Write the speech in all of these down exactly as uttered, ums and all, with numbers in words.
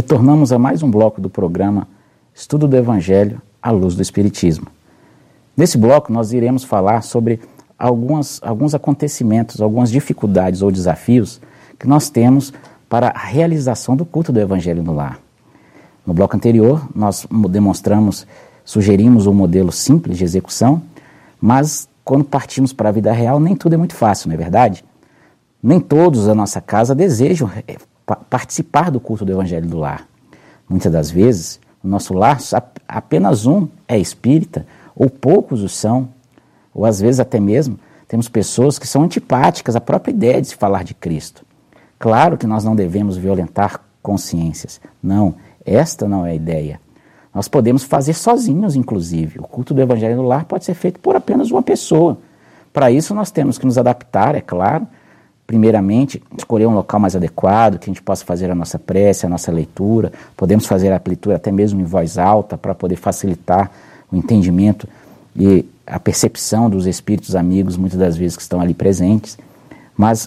Retornamos a mais um bloco do programa Estudo do Evangelho à Luz do Espiritismo. Nesse bloco nós iremos falar sobre algumas, alguns acontecimentos, algumas dificuldades ou desafios que nós temos para a realização do culto do Evangelho no lar. No bloco anterior nós demonstramos, sugerimos um modelo simples de execução, mas quando partimos para a vida real nem tudo é muito fácil, não é verdade? Nem todos da nossa casa desejam participar do culto do Evangelho do lar. Muitas das vezes, no nosso lar, apenas um é espírita, ou poucos o são, ou às vezes até mesmo temos pessoas que são antipáticas à própria ideia de se falar de Cristo. Claro que nós não devemos violentar consciências. Não, esta não é a ideia. Nós podemos fazer sozinhos, inclusive. O culto do Evangelho no lar pode ser feito por apenas uma pessoa. Para isso nós temos que nos adaptar, é claro. Primeiramente, escolher um local mais adequado, que a gente possa fazer a nossa prece, a nossa leitura. Podemos fazer a leitura até mesmo em voz alta, para poder facilitar o entendimento e a percepção dos espíritos amigos, muitas das vezes que estão ali presentes. Mas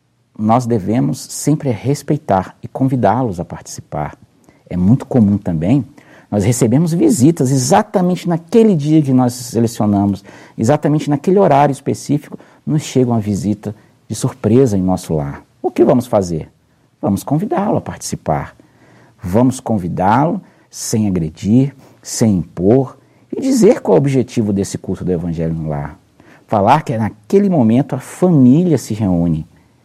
nós devemos sempre respeitar e convidá-los a participar. É muito comum também, nós recebemos visitas exatamente naquele dia que nós selecionamos, exatamente naquele horário específico, nos chega uma visita de surpresa em nosso lar. O que vamos fazer? Vamos convidá-lo a participar. Vamos convidá-lo sem agredir, sem impor e dizer qual é o objetivo desse culto do Evangelho no lar. Falar que naquele momento a família se reúne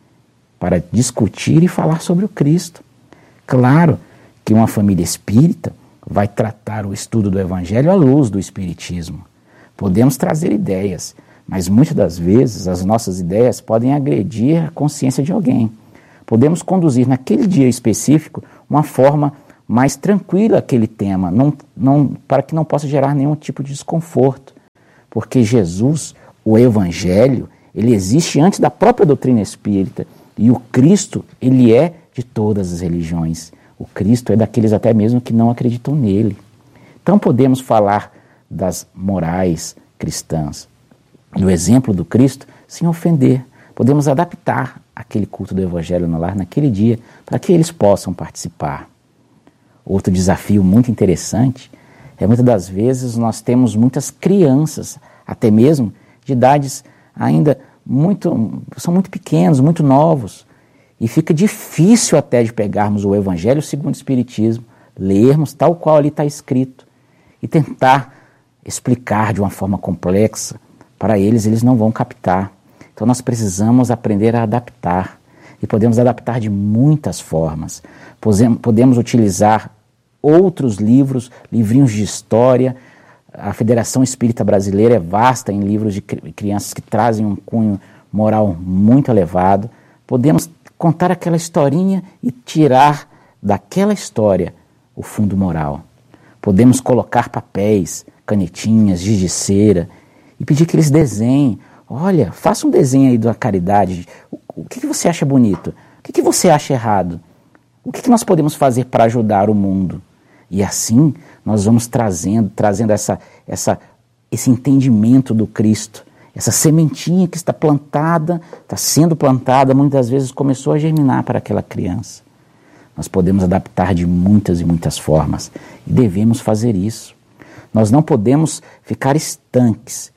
para discutir e falar sobre o Cristo. Claro que uma família espírita vai tratar o estudo do Evangelho à luz do Espiritismo. Podemos trazer ideias, mas muitas das vezes as nossas ideias podem agredir a consciência de alguém. Podemos conduzir naquele dia específico uma forma mais tranquila aquele tema, não, não, para que não possa gerar nenhum tipo de desconforto. Porque Jesus, o Evangelho, ele existe antes da própria doutrina espírita. E o Cristo, ele é de todas as religiões. O Cristo é daqueles até mesmo que não acreditam nele. Então podemos falar das morais cristãs, do exemplo do Cristo, sem ofender. Podemos adaptar aquele culto do Evangelho no lar naquele dia para que eles possam participar. Outro desafio muito interessante é muitas das vezes nós temos muitas crianças, até mesmo de idades ainda muito, são muito pequenos, muito novos, e fica difícil até de pegarmos o Evangelho segundo o Espiritismo, lermos tal qual ali está escrito e tentar explicar de uma forma complexa. Para eles, eles não vão captar. Então nós precisamos aprender a adaptar. E podemos adaptar de muitas formas. Podemos utilizar outros livros, livrinhos de história. A Federação Espírita Brasileira é vasta em livros de crianças que trazem um cunho moral muito elevado. Podemos contar aquela historinha e tirar daquela história o fundo moral. Podemos colocar papéis, canetinhas, giz de cera e pedir que eles desenhem. Olha, faça um desenho aí da caridade. O, o que, que você acha bonito? O que, que você acha errado? O que, que nós podemos fazer para ajudar o mundo? E assim nós vamos trazendo, trazendo essa, essa, esse entendimento do Cristo. Essa sementinha que está plantada, está sendo plantada, muitas vezes começou a germinar para aquela criança. Nós podemos adaptar de muitas e muitas formas. E devemos fazer isso. Nós não podemos ficar estanques,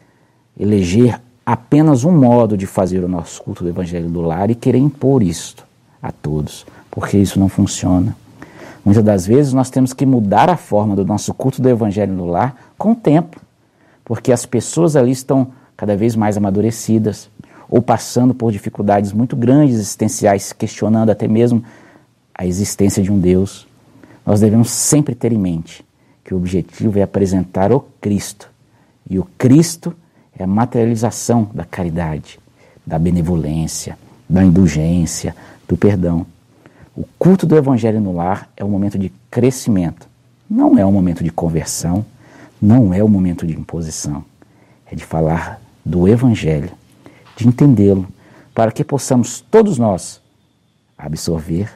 eleger apenas um modo de fazer o nosso culto do Evangelho do lar e querer impor isto a todos, porque isso não funciona. Muitas das vezes nós temos que mudar a forma do nosso culto do Evangelho do lar com o tempo, porque as pessoas ali estão cada vez mais amadurecidas ou passando por dificuldades muito grandes existenciais, questionando até mesmo a existência de um Deus. Nós devemos sempre ter em mente que o objetivo é apresentar o Cristo, e o Cristo é a materialização da caridade, da benevolência, da indulgência, do perdão. O culto do Evangelho no lar é um momento de crescimento, não é um momento de conversão, não é um momento de imposição, é de falar do Evangelho, de entendê-lo, para que possamos todos nós absorver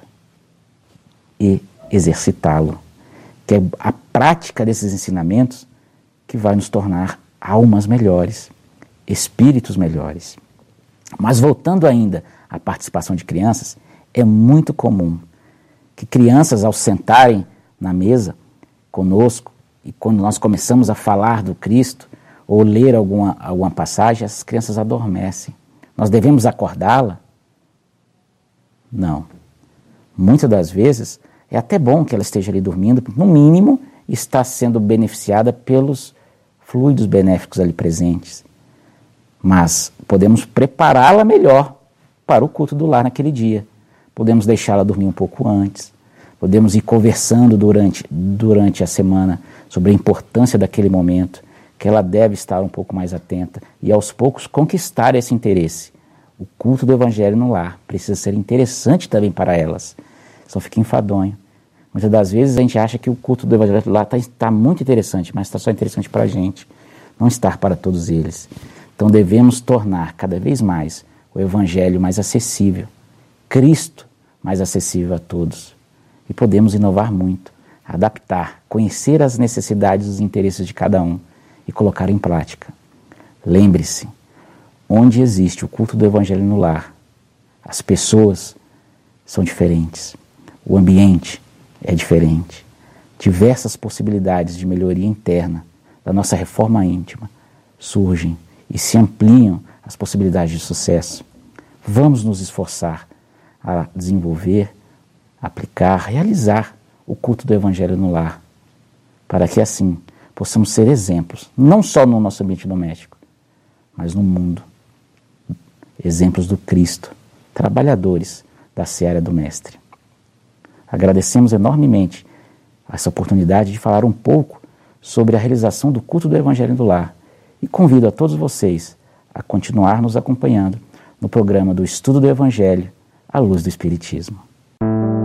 e exercitá-lo, que é a prática desses ensinamentos que vai nos tornar almas melhores, espíritos melhores. Mas voltando ainda à participação de crianças, é muito comum que crianças, ao sentarem na mesa conosco, e quando nós começamos a falar do Cristo, ou ler alguma, alguma passagem, as crianças adormecem. Nós devemos acordá-la? Não. Muitas das vezes, é até bom que ela esteja ali dormindo, porque no mínimo está sendo beneficiada pelos fluidos benéficos ali presentes. Mas podemos prepará-la melhor para o culto do lar naquele dia. Podemos deixá-la dormir um pouco antes. Podemos ir conversando durante, durante a semana sobre a importância daquele momento, que ela deve estar um pouco mais atenta e aos poucos conquistar esse interesse. O culto do Evangelho no lar precisa ser interessante também para elas. Só fica enfadonho. Muitas das vezes a gente acha que o culto do Evangelho no lar está tá muito interessante, mas está só interessante para a gente, não está para todos eles. Então devemos tornar cada vez mais o Evangelho mais acessível, Cristo mais acessível a todos. E podemos inovar muito, adaptar, conhecer as necessidades e os interesses de cada um e colocar em prática. Lembre-se, onde existe o culto do Evangelho no lar, as pessoas são diferentes, o ambiente é diferente, diversas possibilidades de melhoria interna da nossa reforma íntima surgem e se ampliam as possibilidades de sucesso. Vamos nos esforçar a desenvolver, aplicar, realizar o culto do Evangelho no lar, para que assim possamos ser exemplos, não só no nosso ambiente doméstico, mas no mundo. Exemplos do Cristo, trabalhadores da seara do Mestre. Agradecemos enormemente essa oportunidade de falar um pouco sobre a realização do culto do Evangelho no lar e convido a todos vocês a continuar nos acompanhando no programa do Estudo do Evangelho à Luz do Espiritismo.